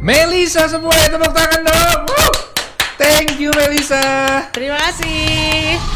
Melisa semua, tepuk tangan dong. Woo! Thank you Melisa. Terima kasih.